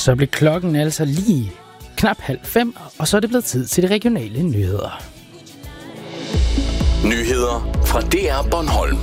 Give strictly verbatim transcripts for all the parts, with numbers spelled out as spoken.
Så blev klokken altså lige knap halv fem, og så er det blevet tid til de regionale nyheder. Nyheder fra D R Bornholm.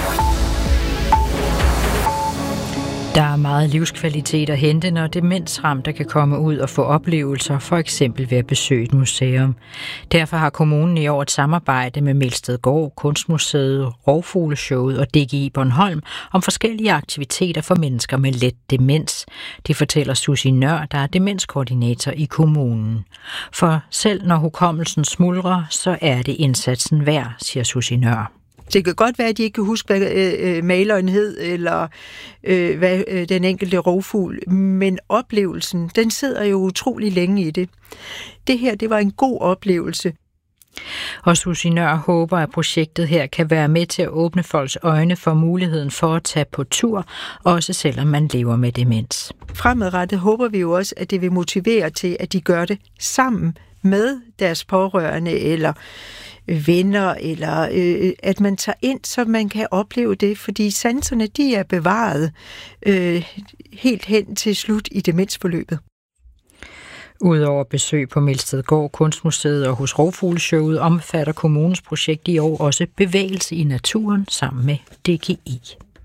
Der er meget livskvalitet at hente, når demensramte kan komme ud og få oplevelser, for eksempel ved at besøge et museum. Derfor har kommunen i år et samarbejde med Melstedgård, Kunstmuseet, Rovfugleshowet og D G I Bornholm om forskellige aktiviteter for mennesker med let demens. Det fortæller Susie Nør, der er demenskoordinator i kommunen. For selv når hukommelsen smuldrer, så er det indsatsen værd, siger Susie Nør. Det kan godt være, at de ikke kan huske, hvad øh, maleren hed, eller øh, hvad øh, den enkelte rovfugl, men oplevelsen, den sidder jo utrolig længe i det. Det her, det var en god oplevelse. Og Susie Nør håber, at projektet her kan være med til at åbne folks øjne for muligheden for at tage på tur, også selvom man lever med demens. Fremadrettet håber vi jo også, at det vil motivere til, at de gør det sammen med deres pårørende, eller venner, eller øh, at man tager ind, så man kan opleve det, fordi sanserne, de er bevaret øh, helt hen til slut i demensforløbet. Udover besøg på Melstedgård, Kunstmuseet og hos Rovfugleshowet, omfatter kommunens projekt i år også bevægelse i naturen sammen med D G I.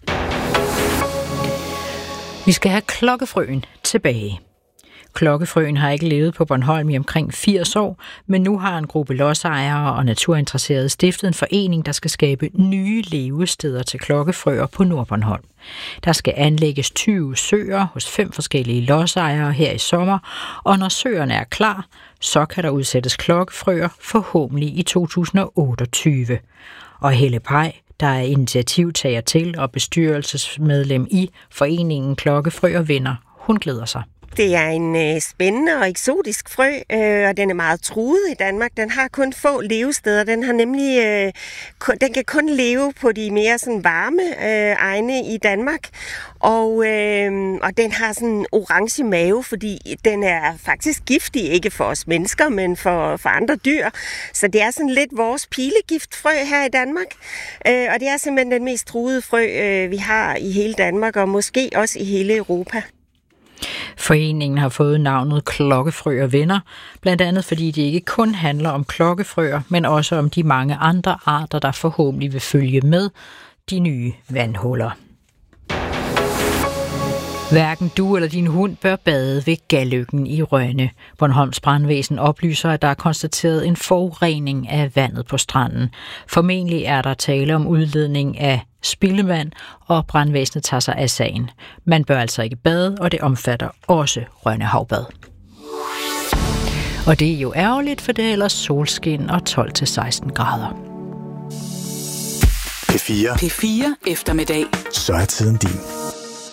Vi skal have klokkefrøen tilbage. Klokkefrøen har ikke levet på Bornholm i omkring firs år, men nu har en gruppe lodsejere og naturinteresserede stiftet en forening, der skal skabe nye levesteder til klokkefrøer på Nordbornholm. Der skal anlægges tyve søer hos fem forskellige lodsejere her i sommer, og når søerne er klar, så kan der udsættes klokkefrøer forhåbentlig i to tusind og otteogtyve. Og Helle Pej, der er initiativtager til og bestyrelsesmedlem i foreningen Klokkefrø og Venner, hun glæder sig. Det er en øh, spændende og eksotisk frø, øh, og den er meget truet i Danmark. Den har kun få levesteder. Den har nemlig, øh, kun, den kan kun leve på de mere sådan varme øh, egne i Danmark. Og, øh, og den har sådan en orange mave, fordi den er faktisk giftig, ikke for os mennesker, men for, for andre dyr. Så det er sådan lidt vores pilegiftfrø her i Danmark. Øh, og det er simpelthen den mest truede frø, øh, vi har i hele Danmark, og måske også i hele Europa. Foreningen har fået navnet Klokkefrø og Venner, blandt andet fordi det ikke kun handler om klokkefrøer, men også om de mange andre arter, der forhåbentlig vil følge med de nye vandhuller. Hverken du eller din hund bør bade ved Galløkken i Rønne. Bornholms Brandvæsen oplyser, at der er konstateret en forurening af vandet på stranden. Formentlig er der tale om udledning af spildevand, og brandvæsenet tager sig af sagen. Man bør altså ikke bade, og det omfatter også Rønne Havbad. Og det er jo ærgerligt, for det er ellers solskin og tolv til seksten grader. P fire. P fire eftermiddag. Så er tiden din.